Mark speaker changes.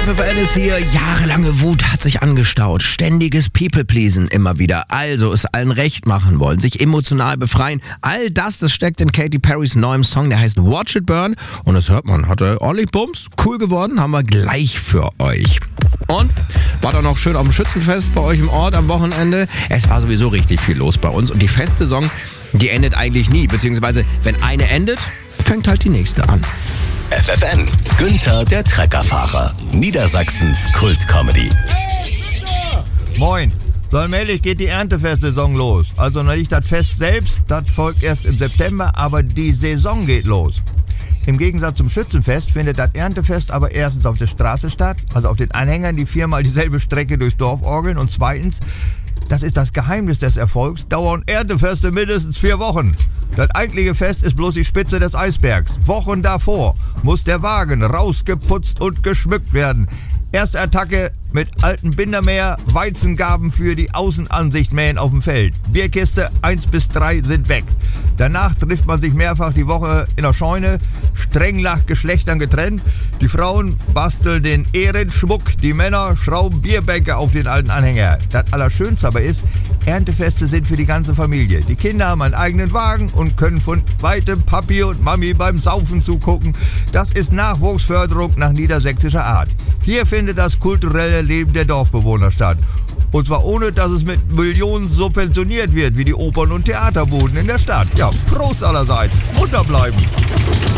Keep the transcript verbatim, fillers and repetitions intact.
Speaker 1: F F N ist hier. Jahrelange Wut hat sich angestaut. Ständiges People-Pleasen immer wieder. Also es allen recht machen wollen, sich emotional befreien. All das, das steckt in Katy Perrys neuem Song, der heißt Watch It Burn. Und das hört man, hat er ordentlich Bums. Cool geworden, haben wir gleich für euch. Und war doch noch schön auf dem Schützenfest bei euch im Ort am Wochenende. Es war sowieso richtig viel los bei uns. Und die Festsaison, die endet eigentlich nie. Beziehungsweise, wenn eine endet, fängt halt die nächste an.
Speaker 2: F F N, Günther der Treckerfahrer, Niedersachsens Kult-Comedy.
Speaker 3: Hey, Günther! Moin, so allmählich geht die Erntefestsaison los. Also noch nicht das Fest selbst, das folgt erst im September, aber die Saison geht los. Im Gegensatz zum Schützenfest findet das Erntefest aber erstens auf der Straße statt, also auf den Anhängern, die viermal dieselbe Strecke durchs Dorf orgeln, und zweitens, das ist das Geheimnis des Erfolgs, dauern Erntefeste mindestens vier Wochen. Das eigentliche Fest ist bloß die Spitze des Eisbergs. Wochen davor muss der Wagen rausgeputzt und geschmückt werden. Erste Attacke mit alten Bindermäher, Weizengaben für die Außenansicht mähen auf dem Feld. Bierkiste eins bis drei sind weg. Danach trifft man sich mehrfach die Woche in der Scheune, streng nach Geschlechtern getrennt. Die Frauen basteln den Ehrenschmuck, die Männer schrauben Bierbänke auf den alten Anhänger. Das Allerschönste aber ist, Erntefeste sind für die ganze Familie. Die Kinder haben einen eigenen Wagen und können von weitem Papi und Mami beim Saufen zugucken. Das ist Nachwuchsförderung nach niedersächsischer Art. Hier findet das kulturelle Leben der Dorfbewohner statt. Und zwar ohne, dass es mit Millionen subventioniert wird, wie die Opern- und Theaterbuden in der Stadt. Ja, Prost allerseits. Munter bleiben.